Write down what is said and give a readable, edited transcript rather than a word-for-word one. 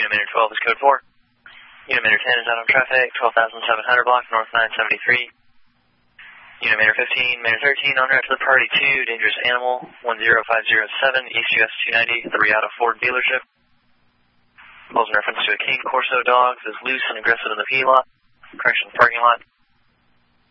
Unit Manor 12 is code 4. Unit Manor 10 is out on traffic, 12,700 block, north 973. Unit Manor 15, Manor 13, on route to the party 2, dangerous animal, 10507, East US 290, the Riata Ford dealership. Calls in reference to a cane Corso dog that is loose and aggressive in the P lot, correction, parking lot.